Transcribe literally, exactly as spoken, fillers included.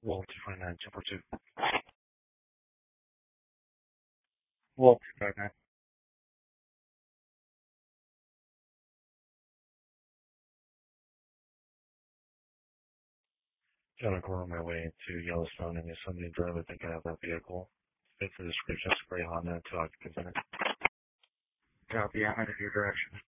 Wall two five nine, two four two. Wall two five nine. Got a car on my way to Yellowstone and there's somebody driver thinking of that vehicle. Fits the description, spray Honda, two occupants in it. Copy, I'm in your direction.